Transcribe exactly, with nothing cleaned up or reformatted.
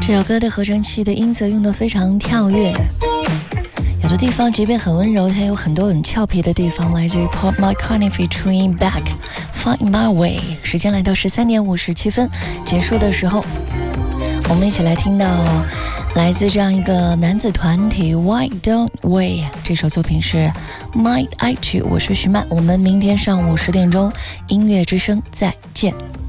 这首歌的合成器的音色用得非常跳跃，有的地方即便很温柔，它有很多很俏皮的地方，来自于 Paul McCartney featuring Beck Find My Way。 时间来到十三点五十七分，结束的时候我们一起来听到来自这样一个男子团体 Why Don't We， 这首作品是 Might I To。 我是徐曼，我们明天上午十点钟音乐之声再见。